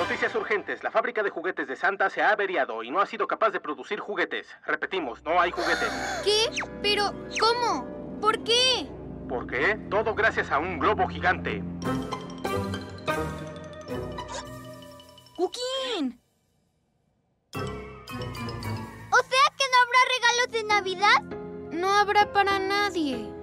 Noticias urgentes. La fábrica de juguetes de Santa se ha averiado y no ha sido capaz de producir juguetes. Repetimos, no hay juguetes. ¿Qué? ¿Pero cómo? ¿Por qué? ¿Por qué? Todo gracias a un globo gigante. ¡Cookie! ¿O sea que no habrá regalos de Navidad? No habrá para nadie.